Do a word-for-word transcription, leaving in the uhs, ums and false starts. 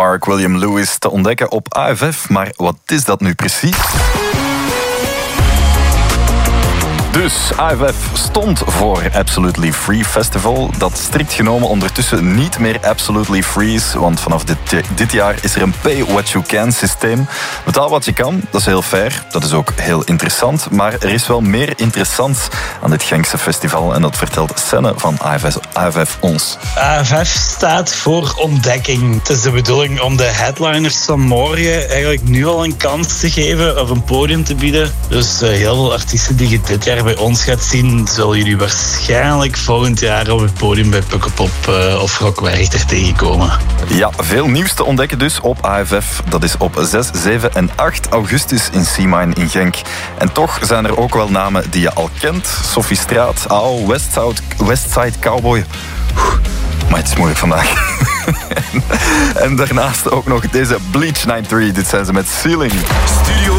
Mark William Lewis te ontdekken op A F F. Maar wat is dat nu precies? Dus A F F stond voor Absolutely Free Festival, dat strikt genomen ondertussen niet meer Absolutely Free is, want vanaf dit, dit jaar is er een Pay What You Can systeem. Betaal wat je kan, dat is heel fair, dat is ook heel interessant, maar er is wel meer interessant aan dit Genkse festival en dat vertelt Senne van A F F, A F F ons. A F F staat voor ontdekking. Het is de bedoeling om de headliners van morgen eigenlijk nu al een kans te geven of een podium te bieden. Dus uh, heel veel artiesten die je dit jaar bij ons gaat zien, zullen jullie waarschijnlijk volgend jaar op het podium bij Pukkelpop uh, of Rock Werchter tegenkomen. Ja, veel nieuws te ontdekken dus op A F F. Dat is op zes, zeven en acht augustus in C-Mine in Genk. En toch zijn er ook wel namen die je al kent. Sophie Straat, A O, Westside, Westside Cowboy. Oeh, maar het is moeilijk vandaag. en daarnaast ook nog deze Bleach drieënnegentig. Dit zijn ze met Ceiling. Studio